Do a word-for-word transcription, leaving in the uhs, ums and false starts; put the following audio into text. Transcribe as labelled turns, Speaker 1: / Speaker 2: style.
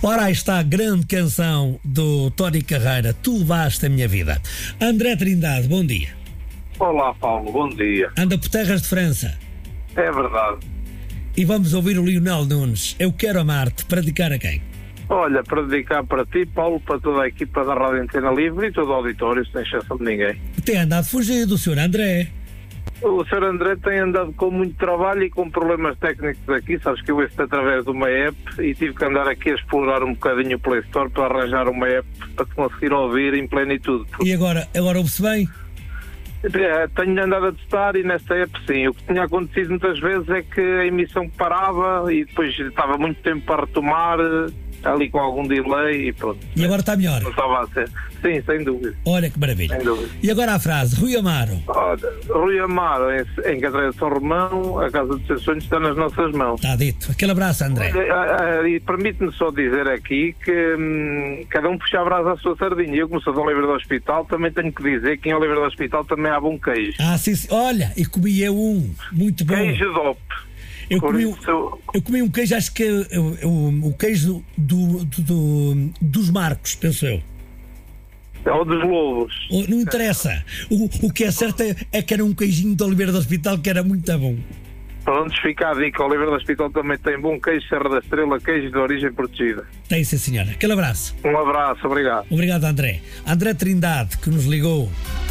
Speaker 1: Ora, aí está a grande canção do Tony Carreira, Tu Levaste a Minha Vida. André Trindade, bom dia.
Speaker 2: Olá, Paulo, bom dia.
Speaker 1: Anda por terras de França.
Speaker 2: É verdade.
Speaker 1: E vamos ouvir o Lionel Nunes, Eu Quero Amar-te, para dedicar a quem?
Speaker 2: Olha, para dedicar para ti, Paulo, para toda a equipa da Rádio Antena Livre e todo o auditório, sem exceção de ninguém.
Speaker 1: Tem andado fugido, o senhor André.
Speaker 2: O senhor André tem andado com muito trabalho e com problemas técnicos aqui. Sabes que eu ouço através de uma app e tive que andar aqui a explorar um bocadinho o Play Store para arranjar uma app para te conseguir ouvir em plenitude.
Speaker 1: E agora, agora ouve-se bem?
Speaker 2: É, tenho andado a testar e nesta app sim. O que tinha acontecido muitas vezes é que a emissão parava e depois estava muito tempo para retomar, ali com algum delay e pronto.
Speaker 1: E agora está melhor?
Speaker 2: Não estava a ser. Sim, sem dúvida.
Speaker 1: Olha que maravilha.
Speaker 2: Sem dúvida.
Speaker 1: E agora a frase, Rui Amaro.
Speaker 2: Olha, Rui Amaro, em, em Catarina de São Romão, a Casa dos Seus Sonhos está nas nossas mãos.
Speaker 1: Está dito. Aquele abraço, André.
Speaker 2: Olha, e permite-me só dizer aqui que hum, cada um puxa a brasa à sua sardinha. Eu, como sou de Oliveira do Hospital, também tenho que dizer que em Oliveira do Hospital também há bom queijo.
Speaker 1: Ah, sim, sim. Olha, e comi eu um, muito bom.
Speaker 2: Queijo D O P.
Speaker 1: Eu comi,
Speaker 2: isso...
Speaker 1: eu comi um queijo, acho que é o, o, o queijo do, do, do, dos Marcos, penso eu.
Speaker 2: É o dos Lobos.
Speaker 1: O, não interessa. O, o que é certo é, é que era um queijinho de Oliveira do Hospital que era muito bom.
Speaker 2: Pronto, fica a dica. Oliveira do Hospital também tem bom queijo, Serra da Estrela, queijo de origem protegida.
Speaker 1: Tem, sim, senhora. Aquele abraço.
Speaker 2: Um abraço, obrigado.
Speaker 1: Obrigado, André. André Trindade, que nos ligou.